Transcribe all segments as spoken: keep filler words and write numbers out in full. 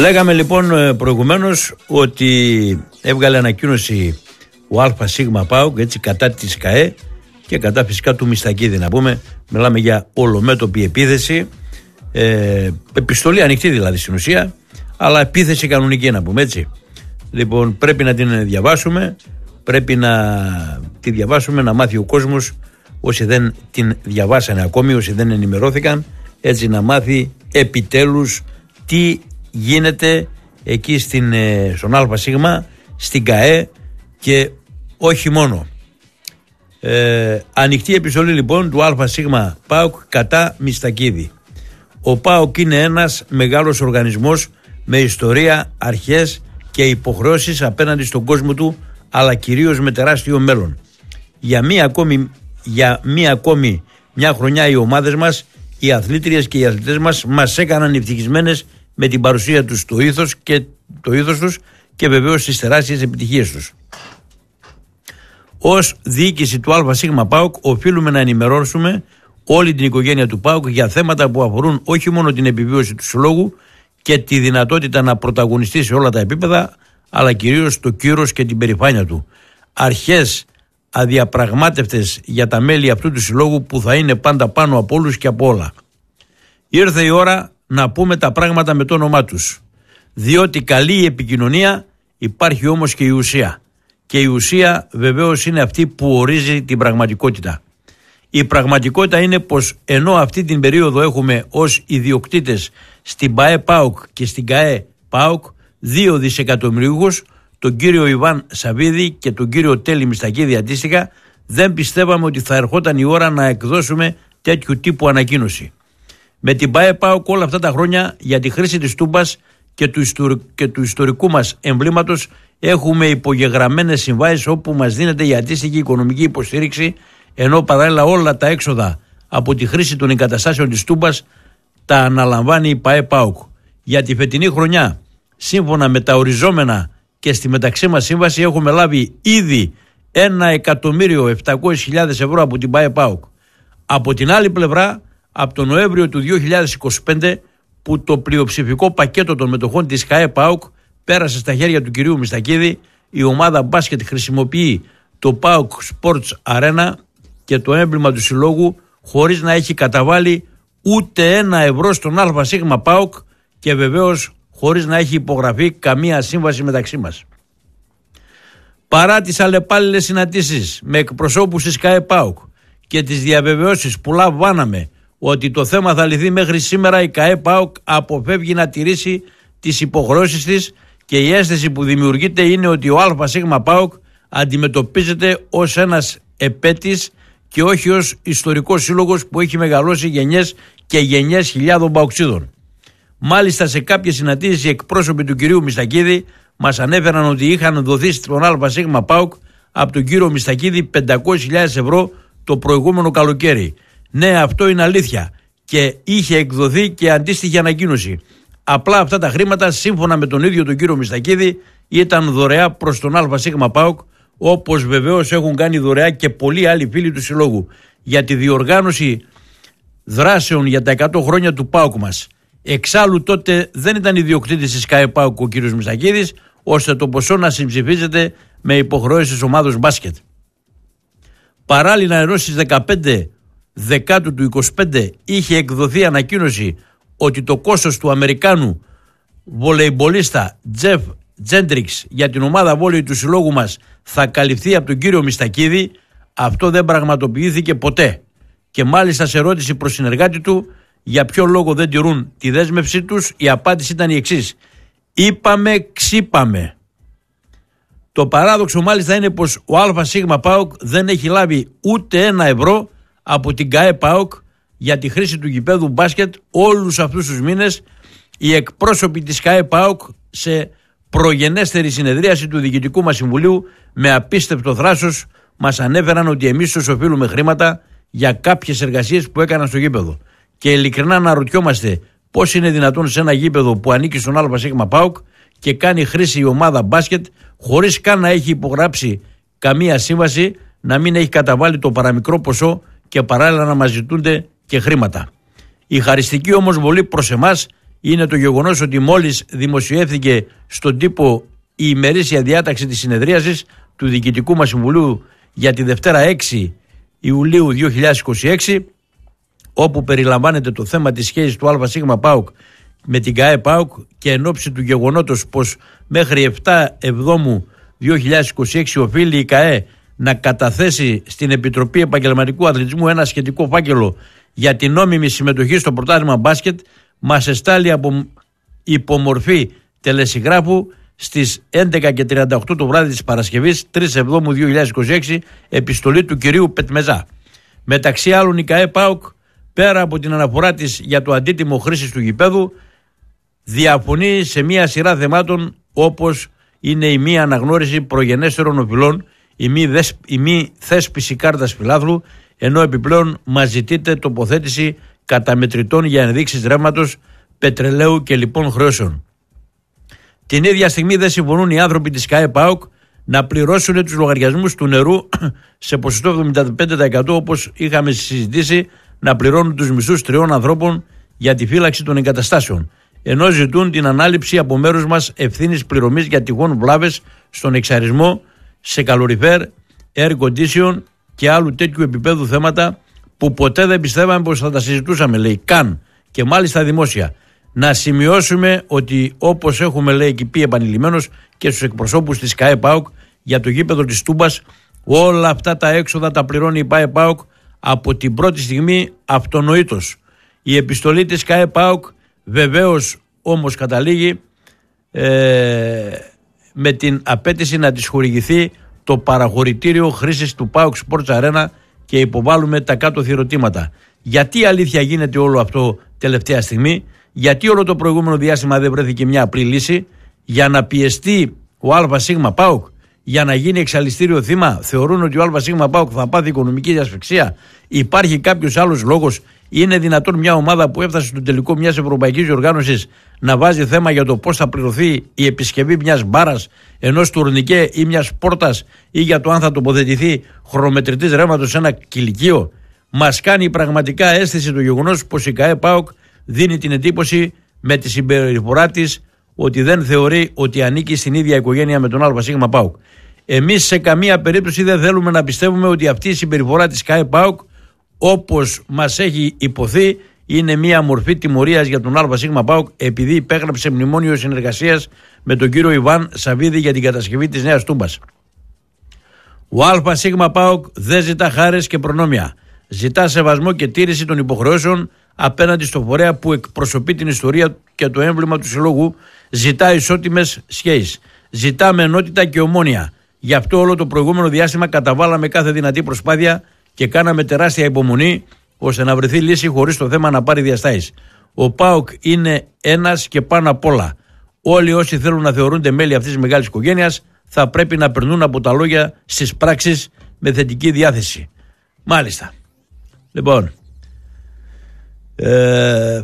Λέγαμε λοιπόν προηγουμένως ότι έβγαλε ανακοίνωση ο ΑΣ ΠΑΟΚ, έτσι, κατά της ΚΑΕ και κατά φυσικά του Μιστακίδη. Να πούμε, μιλάμε για ολομέτωπη επίθεση, ε, επιστολή ανοιχτή δηλαδή στην ουσία, αλλά επίθεση κανονική, να πούμε, έτσι. Λοιπόν, πρέπει να την διαβάσουμε, πρέπει να τη διαβάσουμε, να μάθει ο κόσμος, όσοι δεν την διαβάσανε ακόμη, όσοι δεν ενημερώθηκαν, έτσι, να μάθει επιτέλους τι γίνεται εκεί στην, στον ΑΣ, στην ΚΑΕ και όχι μόνο. Ε, ανοιχτή επιστολή λοιπόν του ΑΣ ΠΑΟΚ κατά Μιστακίδη. Ο ΠΑΟΚ είναι ένας μεγάλος οργανισμός με ιστορία, αρχές και υποχρεώσεις απέναντι στον κόσμο του, αλλά κυρίως με τεράστιο μέλλον. Για μία ακόμη, για μία ακόμη μια χρονιά οι ομάδες μας, οι αθλήτριες και οι αθλητές μας μας έκαναν ευτυχισμένες με την παρουσία τους, το ήθος, και, το ήθος τους και βεβαίως τις τεράστιες επιτυχίες τους. Ως διοίκηση του ΑΣ ΠΑΟΚ οφείλουμε να ενημερώσουμε όλη την οικογένεια του ΠΑΟΚ για θέματα που αφορούν όχι μόνο την επιβίωση του συλλόγου και τη δυνατότητα να πρωταγωνιστεί σε όλα τα επίπεδα, αλλά κυρίως το κύρος και την περηφάνεια του. Αρχές αδιαπραγμάτευτες για τα μέλη αυτού του συλλόγου που θα είναι πάντα πάνω από όλους και από όλα. Ήρθε η ώρα να πούμε τα πράγματα με το όνομά τους. Διότι καλή η επικοινωνία, υπάρχει όμως και η ουσία. Και η ουσία βεβαίως είναι αυτή που ορίζει την πραγματικότητα. Η πραγματικότητα είναι πως ενώ αυτή την περίοδο έχουμε ως ιδιοκτήτες στην ΠΑΕ ΠΑΟΚ και στην ΚΑΕ ΠΑΟΚ δύο δισεκατομμυρίουχους, τον κύριο Ιβάν Σαββίδη και τον κύριο Τέλη Μιστακίδη αντίστοιχα, δεν πιστεύαμε ότι θα ερχόταν η ώρα να εκδώσουμε τέτοιου τύπου ανακοίνωση. Με την ΠΑΕ ΠΑΟΚ όλα αυτά τα χρόνια για τη χρήση της Τούμπας και του, ιστορ... και του ιστορικού μας εμβλήματος έχουμε υπογεγραμμένες συμβάσεις όπου μας δίνεται η αντίστοιχη οικονομική υποστήριξη, ενώ παράλληλα όλα τα έξοδα από τη χρήση των εγκαταστάσεων της Τούμπας τα αναλαμβάνει η ΠΑΕ ΠΑΟΚ. Για τη φετινή χρονιά, σύμφωνα με τα οριζόμενα και στη μεταξύ μας σύμβαση, έχουμε λάβει ήδη ένα εκατομμύριο επτακόσιες χιλιάδες ευρώ από την ΠΑΕ ΠΑΟΚ. Από την άλλη πλευρά, από τον Νοέμβριο του δύο χιλιάδες είκοσι πέντε, που το πλειοψηφικό πακέτο των μετοχών της ΚΑΕ ΠΑΟΚ πέρασε στα χέρια του κυρίου Μιστακίδη, η ομάδα μπάσκετ χρησιμοποιεί το ΠΑΟΚ Sports Arena και το έμβλημα του συλλόγου χωρίς να έχει καταβάλει ούτε ένα ευρώ στον ΑΣ ΠΑΟΚ και βεβαίως χωρίς να έχει υπογραφεί καμία σύμβαση μεταξύ μας. Παρά τις αλλεπάλληλες συναντήσεις με εκπροσώπους της ΚΑΕ ΠΑΟΚ και τις διαβεβαιώσεις που λαμβάναμε ότι το θέμα θα λυθεί μέχρι σήμερα, η ΚΑΕ ΠΑΟΚ αποφεύγει να τηρήσει τις υποχρεώσεις της και η αίσθηση που δημιουργείται είναι ότι ο ΑΣ ΠΑΟΚ αντιμετωπίζεται ως ένας επέτης και όχι ως ιστορικός σύλλογος που έχει μεγαλώσει γενιές και γενιές χιλιάδων παοξίδων. Μάλιστα, σε κάποιες συναντήσεις οι εκπρόσωποι του κυρίου Μιστακίδη μας ανέφεραν ότι είχαν δοθεί στον ΑΣ ΠΑΟΚ από τον κύριο Μιστακίδη πεντακόσιες χιλιάδες ευρώ το προηγούμενο καλοκαίρι. Ναι, αυτό είναι αλήθεια και είχε εκδοθεί και αντίστοιχη ανακοίνωση. Απλά αυτά τα χρήματα, σύμφωνα με τον ίδιο τον κύριο Μιστακίδη, ήταν δωρεά προς τον ΑΣ ΠΑΟΚ, όπως βεβαίως έχουν κάνει δωρεά και πολλοί άλλοι φίλοι του συλλόγου για τη διοργάνωση δράσεων για τα εκατό χρόνια του ΠΑΟΚ μας. Εξάλλου τότε δεν ήταν ιδιοκτήτης της ΚΑΕ ΠΑΟΚ ο κύριος Μιστακίδης, ώστε το ποσό να συμψηφίζεται με υποχρεώσεις της ομάδος μπάσκετ. Παράλληλα, ενώ στις δεκαπέντε Δεκάτου του είκοσι πέντε είχε εκδοθεί ανακοίνωση ότι το κόστος του Αμερικάνου βολεϊμπολίστα Τζεφ Τζέντριξ για την ομάδα βόλεϊ του συλλόγου μας θα καλυφθεί από τον κύριο Μιστακίδη, αυτό δεν πραγματοποιήθηκε ποτέ. Και μάλιστα σε ερώτηση προς συνεργάτη του για ποιο λόγο δεν τηρούν τη δέσμευσή τους, η απάντηση ήταν η εξής: είπαμε, ξύπαμε. Το παράδοξο μάλιστα είναι πως ο ΑΣ ΠΑΟΚ δεν έχει λάβει ούτε ένα ευρώ από την ΚΑΕ ΠΑΟΚ για τη χρήση του γηπέδου μπάσκετ όλους αυτούς τους μήνες. Οι εκπρόσωποι της ΚΑΕ ΠΑΟΚ σε προγενέστερη συνεδρίαση του Διοικητικού μας Συμβουλίου με απίστευτο θράσος μας ανέφεραν ότι εμείς τους οφείλουμε χρήματα για κάποιες εργασίες που έκαναν στο γήπεδο. Και ειλικρινά αναρωτιόμαστε πώς είναι δυνατόν σε ένα γήπεδο που ανήκει στον ΑΣ ΠΑΟΚ και κάνει χρήση η ομάδα μπάσκετ χωρίς καν να έχει υπογράψει καμία σύμβαση, να μην έχει καταβάλει το παραμικρό ποσό και παράλληλα να μας ζητούνται και χρήματα. Η χαριστική όμως βολή προς εμάς είναι το γεγονός ότι μόλις δημοσιεύθηκε στον τύπο η ημερήσια διάταξη της συνεδρίασης του Διοικητικού μας Συμβουλίου για τη Δευτέρα έξι Ιουλίου δύο χιλιάδες είκοσι έξι, όπου περιλαμβάνεται το θέμα της σχέσης του ΑΣ ΠΑΟΚ με την ΚΑΕ ΠΑΟΚ, και εν ώψη του γεγονότος πως μέχρι επτά Εβδόμου δύο χιλιάδες είκοσι έξι οφείλει η ΚΑΕ να καταθέσει στην Επιτροπή Επαγγελματικού Αθλητισμού ένα σχετικό φάκελο για την νόμιμη συμμετοχή στο πρωτάθλημα μπάσκετ, μας εστάλει από υπομορφή τελεσυγράφου στις έντεκα και τριάντα οκτώ το βράδυ της Παρασκευής τρεις Εβδόμου δύο χιλιάδες είκοσι έξι επιστολή του κυρίου Πετμεζά. Μεταξύ άλλων, η ΚΑΕ ΠΑΟΚ, πέρα από την αναφορά της για το αντίτιμο χρήσης του γηπέδου, διαφωνεί σε μία σειρά θεμάτων, όπως είναι η μη αναγνώριση προγενέστερων οφειλών, η μη, δεσ, η μη θέσπιση κάρτας φιλάθλου, ενώ επιπλέον μας ζητείται τοποθέτηση καταμετρητών για ενδείξεις ρεύματος, πετρελαίου και λοιπόν χρεώσεων. Την ίδια στιγμή δεν συμφωνούν οι άνθρωποι της ΚΑΕ ΠΑΟΚ να πληρώσουν τους λογαριασμούς του νερού σε ποσοστό εβδομήντα πέντε τοις εκατό, όπως είχαμε συζητήσει, να πληρώνουν τους μισούς τριών ανθρώπων για τη φύλαξη των εγκαταστάσεων, ενώ ζητούν την ανάληψη από μέρους μας ευθύνης πληρωμής για τυχόν βλάβες στον εξαρισμό, σε καλοριφέρ, air condition και άλλου τέτοιου επίπεδου θέματα που ποτέ δεν πιστεύαμε πως θα τα συζητούσαμε, λέει, καν, και μάλιστα δημόσια. Να σημειώσουμε ότι, όπως έχουμε, λέει, εκεί πει επανειλημμένως και στους εκπροσώπους της ΚΑΕ ΠΑΟΚ για το γήπεδο της Τούμπας, όλα αυτά τα έξοδα τα πληρώνει η ΚΑΕ ΠΑΟΚ από την πρώτη στιγμή αυτονοήτως. Η επιστολή της ΚΑΕ ΠΑΟΚ βεβαίως όμως καταλήγει ε, με την απέτηση να της χορηγηθεί το παραχωρητήριο χρήσης του ΠΑΟΚ Sports Arena και υποβάλλουμε τα κάτω ερωτήματα. Γιατί αλήθεια γίνεται όλο αυτό τελευταία στιγμή? Γιατί όλο το προηγούμενο διάστημα δεν βρέθηκε μια απλή λύση? Για να πιεστεί ο ΑΣ ΠΑΟΚ, για να γίνει εξαλιστήριο θύμα? Θεωρούν ότι ο ΑΣ ΠΑΟΚ θα πάθει οικονομική διασφυξία? Υπάρχει κάποιος άλλος λόγος? Είναι δυνατόν μια ομάδα που έφτασε στο τελικό μιας ευρωπαϊκής οργάνωσης να βάζει θέμα για το πώς θα πληρωθεί η επισκευή μιας μπάρας, ενός τουρνικέ ή μιας πόρτας, ή για το αν θα τοποθετηθεί χρονομετρητής ρεύματος σε ένα κηλικείο? Μας κάνει πραγματικά αίσθηση το γεγονός πως η ΚΑΕ ΠΑΟΚ δίνει την εντύπωση με τη συμπεριφορά της ότι δεν θεωρεί ότι ανήκει στην ίδια οικογένεια με τον ΑΣ ΠΑΟΚ. Εμείς σε καμία περίπτωση δεν θέλουμε να πιστεύουμε ότι αυτή η συμπεριφορά της ΚΑΕ ΠΑΟΚ, όπως μας έχει υποθεί, είναι μια μορφή τιμωρίας για τον ΑΣ ΠΑΟΚ επειδή υπέγραψε μνημόνιο συνεργασίας με τον κύριο Ιβάν Σαββίδη για την κατασκευή της Νέας Τούμπας. Ο ΑΣ ΠΑΟΚ δεν ζητά χάρες και προνόμια. Ζητά σεβασμό και τήρηση των υποχρεώσεων απέναντι στο φορέα που εκπροσωπεί την ιστορία και το έμβλημα του συλλόγου. Ζητά ισότιμες σχέσεις. Ζητά με ενότητα και ομόνοια. Γι' αυτό όλο το προηγούμενο διάστημα καταβάλαμε κάθε δυνατή προσπάθεια και κάναμε τεράστια υπομονή ώστε να βρεθεί λύση χωρίς το θέμα να πάρει διαστάσεις. Ο ΠΑΟΚ είναι ένας και πάνω απ' όλα. Όλοι όσοι θέλουν να θεωρούνται μέλη αυτής της μεγάλης οικογένειας θα πρέπει να περνούν από τα λόγια στις πράξεις με θετική διάθεση. Μάλιστα. Λοιπόν, ε,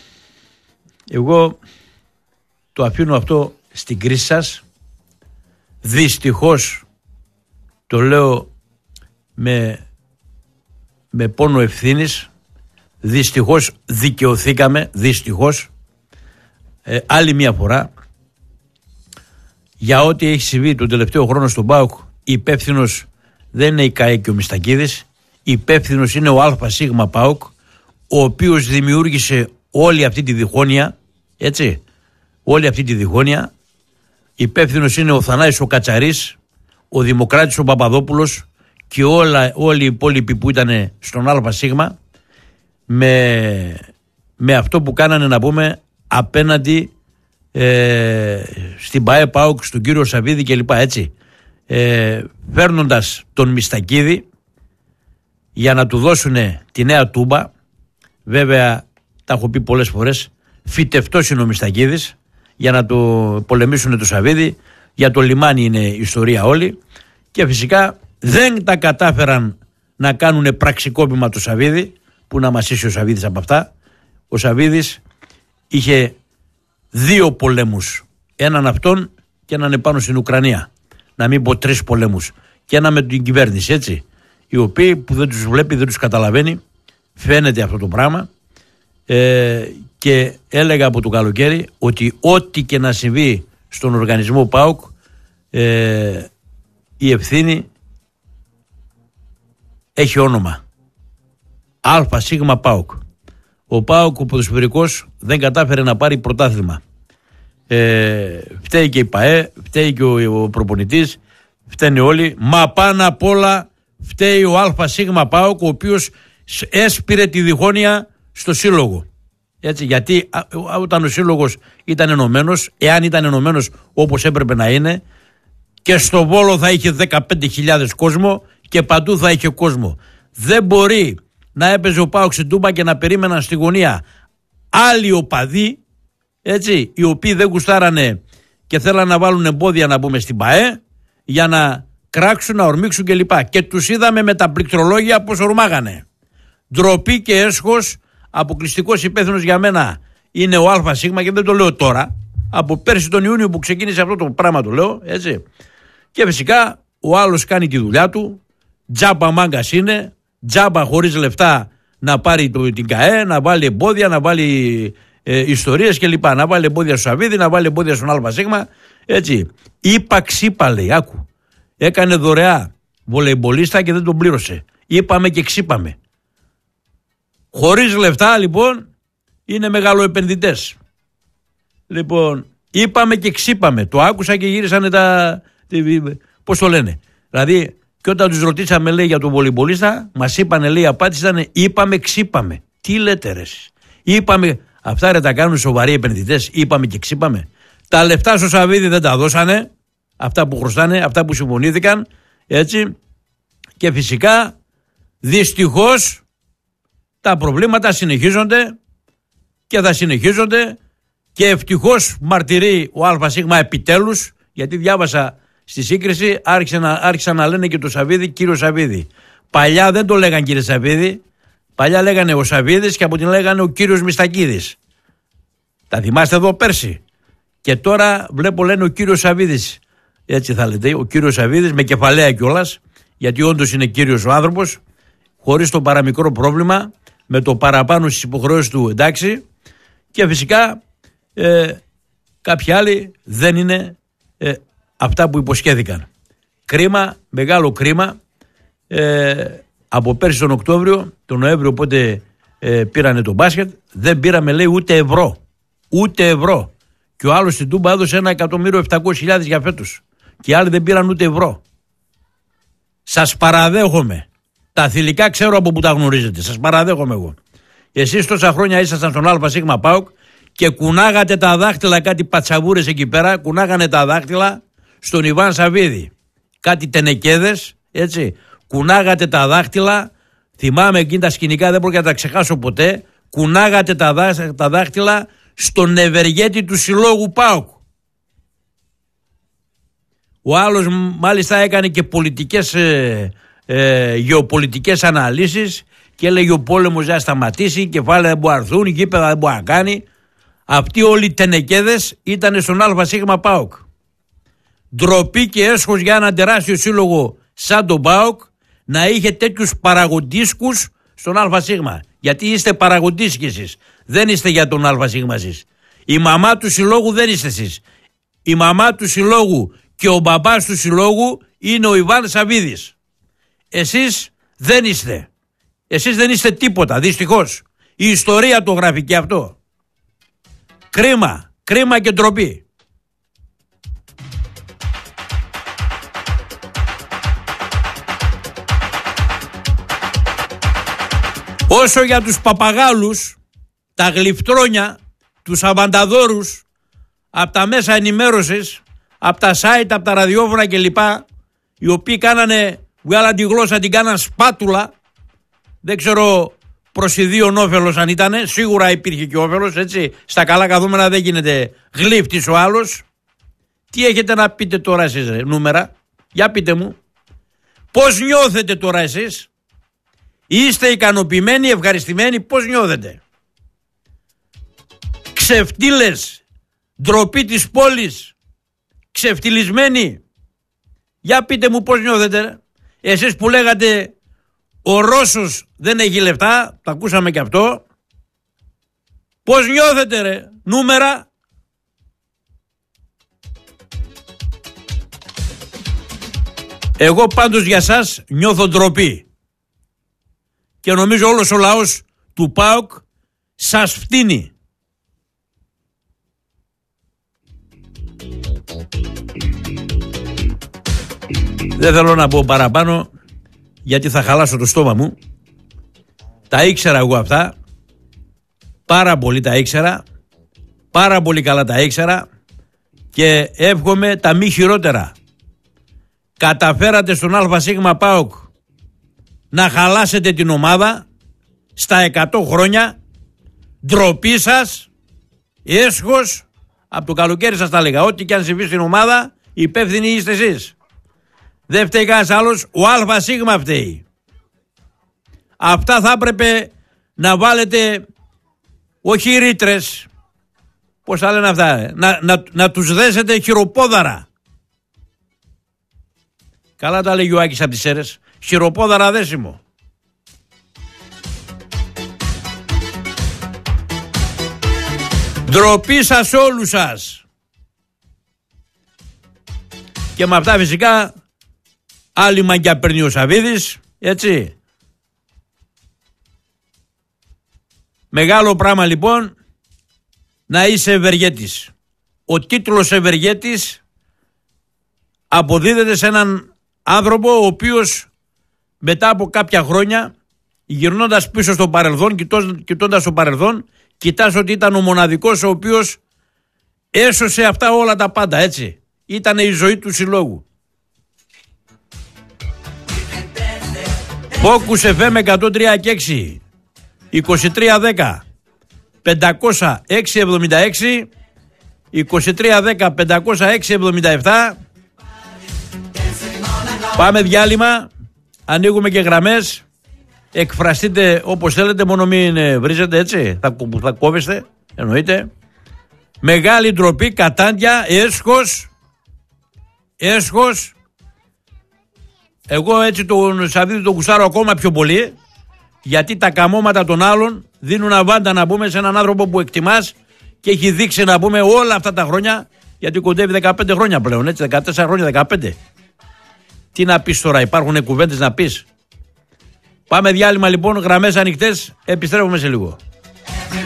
εγώ το αφήνω αυτό στην κρίση σας. Δυστυχώς το λέω με, με πόνο ευθύνης. Δυστυχώς δικαιωθήκαμε, δυστυχώς, ε, άλλη μια φορά για ό,τι έχει συμβεί τον τελευταίο χρόνο στον ΠΑΟΚ. Υπεύθυνος δεν είναι η ΚΑΕ και ο Μιστακίδης. Υπεύθυνος είναι ο ΑΣ ΠΑΟΚ, ο οποίος δημιούργησε όλη αυτή τη διχόνοια, έτσι, όλη αυτή τη διχόνοια. Υπεύθυνος είναι ο Θανάης ο Κατσαρής, ο Δημοκράτης ο Παπαδόπουλος και όλα, όλοι οι υπόλοιποι που ήταν στον ΑΣ με, με αυτό που κάνανε, να πούμε, απέναντι ε, στην ΠΑΕ ΠΑΟΚ, στον κύριο Σαββίδη κλπ. Έτσι, ε, φέρνοντας τον Μιστακίδη για να του δώσουν τη Νέα Τούμπα. Βέβαια, τα έχω πει πολλές φορές, φυτευτός είναι ο Μιστακίδης, για να το πολεμήσουν το Σαββίδη. Για το λιμάνι είναι η ιστορία όλη. Και φυσικά δεν τα κατάφεραν να κάνουν πραξικόπημα το Σαββίδη, που να μασίσει ο Σαββίδης από αυτά. Ο Σαββίδης είχε δύο πολέμους, έναν αυτόν και έναν επάνω στην Ουκρανία, να μην πω τρεις πολέμους, και ένα με την κυβέρνηση, έτσι, οι οποίοι που δεν τους βλέπει, δεν τους καταλαβαίνει, φαίνεται αυτό το πράγμα, ε, και έλεγα από το καλοκαίρι ότι ό,τι και να συμβεί στον οργανισμό ΠΑΟΚ, ε, η ευθύνη έχει όνομα. Α σίγμα ΠΑΟΚ. Ο ΠΑΟΚ ο ποδοσφαιρικός δεν κατάφερε να πάρει πρωτάθλημα. Ε, φταίει και η ΠΑΕ, φταίει και ο, ο προπονητής, φταίνε όλοι, μα πάνω απ' όλα φταίει ο Α σίγμα ΠΑΟΚ, ο οποίος έσπηρε τη διχόνοια στο σύλλογο. Έτσι, γιατί α, όταν ο σύλλογος ήταν ενωμένος, εάν ήταν ενωμένος όπως έπρεπε να είναι, και στο Βόλο θα είχε δεκαπέντε χιλιάδες κόσμο και παντού θα είχε κόσμο. Δεν μπορεί να έπαιζε ο ΠΑΟΚ στην Τούμπα και να περίμεναν στη γωνία άλλοι οπαδοί, έτσι, οι οποίοι δεν γουστάρανε και θέλαν να βάλουν εμπόδια, να μπούμε στην ΠΑΕ, για να κράξουν, να ορμήξουν κλπ. Και τους είδαμε με τα πληκτρολόγια πως ορμάγανε. Ντροπή και έσχος. Αποκλειστικός υπεύθυνος για μένα είναι ο Α σίγμα, και δεν το λέω τώρα. Από πέρσι τον Ιούνιο που ξεκίνησε αυτό το πράγμα το λέω, έτσι. Και φυσικά ο άλλος κάνει τη δουλειά του. Τζάμπα μάγκας είναι. Τζάμπα χωρίς λεφτά να πάρει το, την ΚΑΕ, να βάλει εμπόδια, να βάλει ε, ιστορίες κλπ. Να βάλει εμπόδια στο Σαββίδι, να βάλει εμπόδια στον Α σίγμα. Έτσι. Είπα ξύπα, λέει, άκου. Έκανε δωρεά βολεϊμπολίστα και δεν τον πλήρωσε. Είπαμε και ξύπαμε. Χωρίς λεφτά λοιπόν είναι μεγαλοεπενδυτές. Λοιπόν, είπαμε και ξύπαμε. Το άκουσα και γύρισανε τα... πώς το λένε. Δηλαδή, και όταν τους ρωτήσαμε, λέει, για τον βολεϊμπολίστα, μας είπανε, λέει, η απάντηση ήταν είπαμε ξύπαμε. Τι λέτε ρε? Είπαμε, αυτά ρε τα κάνουν σοβαροί επενδυτές, είπαμε και ξύπαμε. Τα λεφτά στο Σαββίδι δεν τα δώσανε, αυτά που χρωστάνε, αυτά που συμφωνήθηκαν, έτσι. Και φυσικά, δυστυχώς, τα προβλήματα συνεχίζονται και θα συνεχίζονται, και ευτυχώς μαρτυρεί ο Α σίγμα επιτέλους, γιατί διάβασα στη σύγκριση, άρχισαν να, άρχισαν να λένε και το Σαββίδι κύριο Σαββίδι. Παλιά δεν το λέγαν κύριε Σαββίδι, παλιά λέγανε ο Σαββίδης και από την λέγανε ο κύριος Μιστακίδης. Τα θυμάστε εδώ πέρσι. Και τώρα βλέπω λένε ο κύριος Σαββίδης. Έτσι θα λέτε, ο κύριος Σαββίδης, με κεφαλαία κιόλας, γιατί όντως είναι κύριος ο άνθρωπος, χωρίς το παραμικρό πρόβλημα, με το παραπάνω στις υποχρεώσεις του, εντάξει. Και φυσικά ε, κάποιοι άλλοι δεν είναι ε, αυτά που υποσχέθηκαν. Κρίμα, μεγάλο κρίμα. Ε, από πέρσι τον Οκτώβριο, τον Νοέμβριο, οπότε ε, πήρανε το μπάσκετ, δεν πήραμε, λέει, ούτε ευρώ. Ούτε ευρώ. Και ο άλλος στην Τούμπα έδωσε ένα εκατομμύριο επτακόσιες χιλιάδες για φέτος. Και οι άλλοι δεν πήραν ούτε ευρώ. Σας παραδέχομαι. Τα θηλυκά ξέρω από που τα γνωρίζετε. Σας παραδέχομαι εγώ. Εσείς τόσα χρόνια ήσασταν στον Α σίγμα ΠΑΟΚ και κουνάγατε τα δάχτυλα, κάτι πατσαβούρες εκεί πέρα, κουνάγανε τα δάχτυλα στον Ιβάν Σαββίδη. Κάτι τενεκέδες, έτσι. Κουνάγατε τα δάχτυλα, θυμάμαι εκείνη τα σκηνικά, δεν πρόκειται να τα ξεχάσω ποτέ. Κουνάγατε τα, δάχτυλα, τα δάχτυλα στον ευεργέτη του συλλόγου ΠΑΟΚ. Ο άλλος μάλιστα έκανε και πολιτικές, ε, ε, γεωπολιτικές αναλύσεις και έλεγε ο πόλεμος δεν θα σταματήσει, κεφάλαια δεν μπορεί να έρθουν, γήπεδα δεν μπορεί να κάνει. Αυτοί όλοι οι τενεκέδες ήταν στον Α σίγμα ΠΑΟΚ. Ντροπή και έσχος για έναν τεράστιο σύλλογο σαν τον ΠΑΟΚ να είχε τέτοιους παραγοντίσκους στον Α σίγμα. Γιατί είστε παραγοντίσκοι εσείς. Δεν είστε για τον Α σίγμα εσείς. Η μαμά του συλλόγου δεν είστε εσείς. Η μαμά του συλλόγου και ο μπαμπάς του συλλόγου είναι ο Ιβάν Σαββίδης. Εσείς δεν είστε. Εσείς δεν είστε τίποτα, δυστυχώς. Η ιστορία το γράφει και αυτό. Κρίμα, κρίμα και ντροπή. Όσο για τους παπαγάλους, τα γλυφτρόνια, τους αβανταδόρους, από τα μέσα ενημέρωσης, από τα site, από τα ραδιόφωνα κλπ, οι οποίοι κάνανε, βγάλαν τη γλώσσα, την κάναν σπάτουλα, δεν ξέρω προς ιδίον όφελος αν ήτανε, σίγουρα υπήρχε και όφελος, έτσι, στα καλά καθούμενα δεν γίνεται γλύφτης ο άλλος. Τι έχετε να πείτε τώρα εσείς, ρε, νούμερα, για πείτε μου, πώς νιώθετε τώρα εσείς? Είστε ικανοποιημένοι, ευχαριστημένοι, πώς νιώθετε? Ξεφτύλες, ντροπή της πόλης, ξεφτυλισμένοι. Για πείτε μου πώς νιώθετε. Εσείς που λέγατε ο Ρώσος δεν έχει λεφτά, το ακούσαμε και αυτό. Πώς νιώθετε ρε? Νούμερα. Εγώ πάντως για σας νιώθω ντροπή. Και νομίζω όλος ο λαός του ΠΑΟΚ σας φτύνει. Δεν θέλω να πω παραπάνω γιατί θα χαλάσω το στόμα μου. Τα ήξερα εγώ αυτά. Πάρα πολύ τα ήξερα. Πάρα πολύ καλά τα ήξερα. Και εύχομαι τα μη χειρότερα. Καταφέρατε στον ΑΣ ΠΑΟΚ να χαλάσετε την ομάδα στα εκατό χρόνια. Ντροπή σας. Έσχος. Από το καλοκαίρι σας τα έλεγα. Ό,τι και αν συμβεί στην ομάδα, υπεύθυνοι είστε εσείς. Δεν φταίει κανένας άλλος. Ο ΑΣ φταίει. Αυτά θα έπρεπε να βάλετε, όχι ρήτρες, πώς θα λένε αυτά, να, να, να τους δέσετε χειροπόδαρα. Καλά τα λέγει ο Άκης από τις Σέρρες. Χειροπόδαρα δέσιμο. Ντροπή σας όλους σας. Και με αυτά φυσικά άλλη μαγκιά παίρνει ο Σαβίδης, έτσι. Μεγάλο πράγμα λοιπόν να είσαι ευεργέτης. Ο τίτλος ευεργέτης αποδίδεται σε έναν άνθρωπο ο οποίος μετά από κάποια χρόνια, γυρνώντας πίσω στο παρελθόν, κοιτώντας το παρελθόν, κοιτάς ότι ήταν ο μοναδικός ο οποίος έσωσε αυτά όλα τα πάντα, έτσι. Ήταν η ζωή του συλλόγου. Focus εφ εμ εκατόν τρία και έξι, είκοσι τρία δέκα, πεντακόσια έξι εβδομήντα έξι, είκοσι τρία δέκα, πεντακόσια έξι εβδομήντα επτά. Πάμε διάλειμμα, ανοίγουμε και γραμμές. Εκφραστείτε όπως θέλετε, μόνο μην βρίζετε, έτσι. Θα, θα κόβεστε, εννοείται. Μεγάλη ντροπή, κατάντια, έσχος. Έσχος. Εγώ έτσι τον Σαββίδη τον κουστάρω ακόμα πιο πολύ, γιατί τα καμώματα των άλλων δίνουν αβάντα, να πούμε, σε έναν άνθρωπο που εκτιμάς και έχει δείξει, να πούμε, όλα αυτά τα χρόνια, γιατί κοντεύει δεκαπέντε χρόνια πλέον, έτσι, δεκατέσσερα χρόνια, δεκαπέντε. Τι να πεις τώρα, υπάρχουν κουβέντες να πεις. Πάμε διάλειμμα λοιπόν, γραμμές ανοιχτές, επιστρέφουμε σε λίγο.